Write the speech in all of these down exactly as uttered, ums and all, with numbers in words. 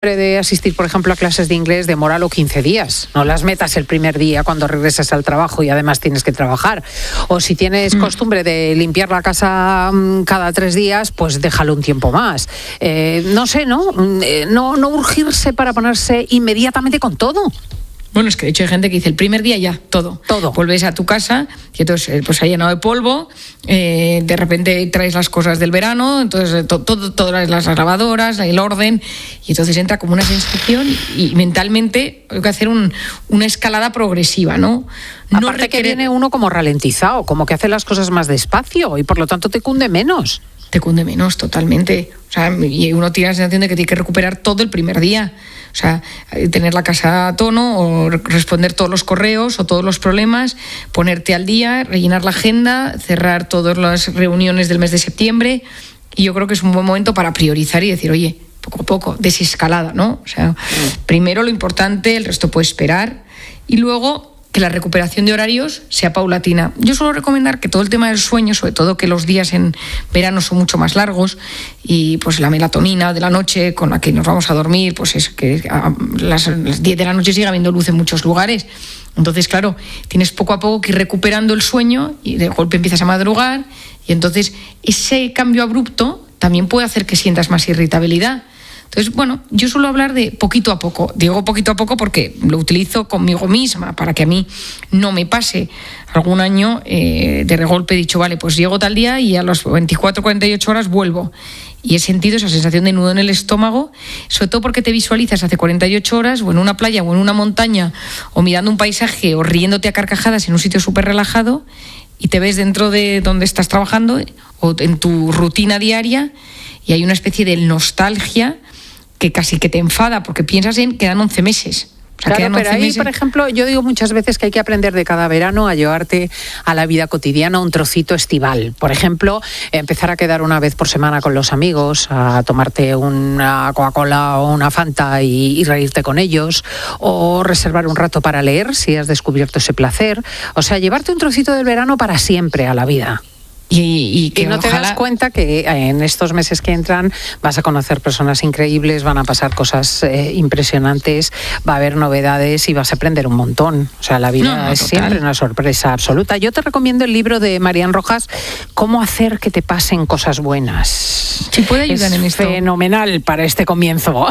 de asistir, por ejemplo, a clases de inglés, demóralo quince días. No las metas el primer día cuando regresas al trabajo y además tienes que trabajar. O si tienes mm. costumbre de limpiar la casa cada tres días, pues déjalo un tiempo más. Eh, no sé, ¿no? ¿no? No urgirse para ponerse inmediatamente con todo. Bueno, es que de hecho hay gente que dice el primer día ya, todo. Todo. Vuelves a tu casa y entonces pues ha llenado de polvo, eh, de repente traes las cosas del verano, entonces to, todo, todas las lavadoras, el orden, y entonces entra como una sensación y mentalmente hay que hacer un, una escalada progresiva, ¿no? no Aparte requiere... que viene uno como ralentizado, como que hace las cosas más despacio y por lo tanto te cunde menos. Te cunde menos, totalmente. O sea, y uno tiene la sensación de que tiene que recuperar todo el primer día. O sea, tener la casa a tono o responder todos los correos o todos los problemas, ponerte al día, rellenar la agenda, cerrar todas las reuniones del mes de septiembre. Y yo creo que es un buen momento para priorizar y decir, oye, poco a poco, desescalada, ¿no? O sea, primero lo importante, el resto puede esperar. Y luego que la recuperación de horarios sea paulatina. Yo suelo recomendar que todo el tema del sueño, sobre todo que los días en verano son mucho más largos y pues la melatonina de la noche con la que nos vamos a dormir, pues es que a las, las diez de la noche sigue habiendo luz en muchos lugares. Entonces, claro, tienes poco a poco que ir recuperando el sueño y de golpe empiezas a madrugar y entonces ese cambio abrupto también puede hacer que sientas más irritabilidad. Entonces, bueno, yo suelo hablar de poquito a poco. Digo poquito a poco porque lo utilizo conmigo misma para que a mí no me pase. Algún año eh, de golpe he dicho, vale, pues llego tal día y a las veinticuatro, cuarenta y ocho horas vuelvo. Y he sentido esa sensación de nudo en el estómago, sobre todo porque te visualizas hace cuarenta y ocho horas o en una playa o en una montaña o mirando un paisaje o riéndote a carcajadas en un sitio súper relajado y te ves dentro de donde estás trabajando o en tu rutina diaria y hay una especie de nostalgia que casi que te enfada porque piensas en quedan once meses. O sea, claro, pero ahí, meses. Por ejemplo, yo digo muchas veces que hay que aprender de cada verano a llevarte a la vida cotidiana un trocito estival. Por ejemplo, empezar a quedar una vez por semana con los amigos, a tomarte una Coca-Cola o una Fanta y, y reírte con ellos, o reservar un rato para leer si has descubierto ese placer. O sea, llevarte un trocito del verano para siempre a la vida. Y, y, que y no ojalá... te das cuenta que en estos meses que entran vas a conocer personas increíbles, van a pasar cosas eh, impresionantes, va a haber novedades y vas a aprender un montón. O sea, la vida no, no, es total. Siempre una sorpresa absoluta. Yo te recomiendo el libro de Marian Rojas, Cómo hacer que te pasen cosas buenas. Sí, puede ayudar es en esto. Fenomenal para este comienzo.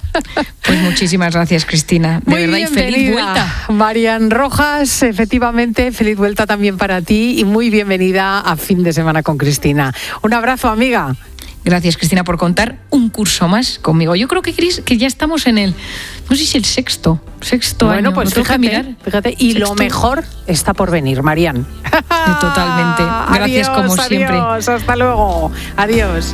Pues muchísimas gracias, Cristina. De Muy verdad, y feliz vuelta. Marian Rojas, efectivamente, feliz vuelta también para ti y muy bienvenida a Fin de Semana con Cristina. Un abrazo, amiga. Gracias, Cristina, por contar un curso más conmigo. Yo creo que, Cris, que ya estamos en el, no sé si el sexto, sexto bueno, año. Pues fíjate, mirar. fíjate, y sexto. Lo mejor está por venir, Marian. Totalmente. Gracias, adiós, como adiós, siempre. Hasta luego. Adiós.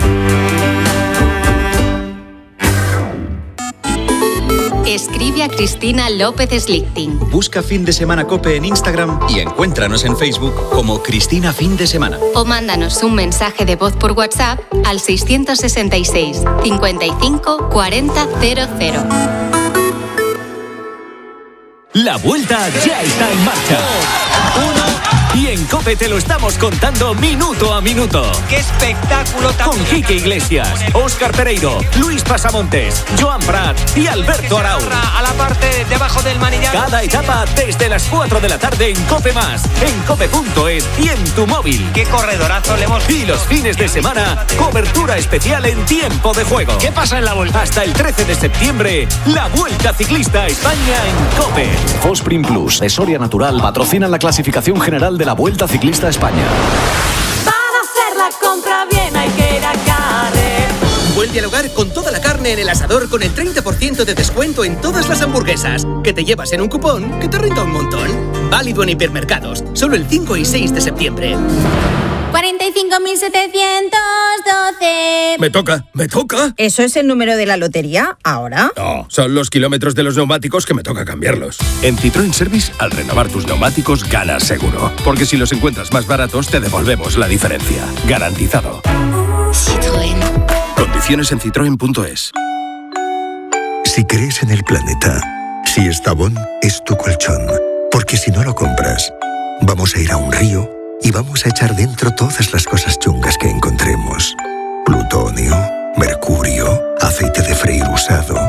Escribe a Cristina López Slichting. Busca Fin de Semana COPE en Instagram y encuéntranos en Facebook como Cristina Fin de Semana. O mándanos un mensaje de voz por WhatsApp al seiscientos sesenta y seis, cincuenta y cinco, cuarenta, cero cero. La vuelta ya está en marcha. Uno. Y en COPE te lo estamos contando minuto a minuto. ¡Qué espectáculo tan... Con Quique Iglesias, Óscar Pereiro, Luis Pasamontes, Joan Prat y Alberto Arau. A la parte debajo del manillar. Cada etapa desde las cuatro de la tarde en COPE Más, en cope punto es y en tu móvil. ¡Qué corredorazo le hemos... Y los fines de semana, cobertura especial en tiempo de juego. ¿Qué pasa en la vuelta? Hasta el trece de septiembre, la Vuelta Ciclista a España en COPE. Fosprin Plus de Soria Natural patrocina la clasificación general de la Vuelta Ciclista a España. Para hacer la compra bien hay que ir a Carrer. Vuelve al hogar con toda la carne en el asador con el treinta por ciento de descuento en todas las hamburguesas, que te llevas en un cupón que te renta un montón. Válido en hipermercados, solo el cinco y seis de septiembre. cuarenta y cinco mil setecientos doce. Me toca, me toca. ¿Eso es el número de la lotería ahora? No, son los kilómetros de los neumáticos que me toca cambiarlos. En Citroën Service, al renovar tus neumáticos, ganas seguro. Porque si los encuentras más baratos, te devolvemos la diferencia. Garantizado. Citroën. Condiciones en citroen punto es. Si crees en el planeta, si Estavón es tu colchón, porque si no lo compras, vamos a ir a un río y vamos a echar dentro todas las cosas chungas que encontremos. Plutonio, mercurio, aceite de freír usado,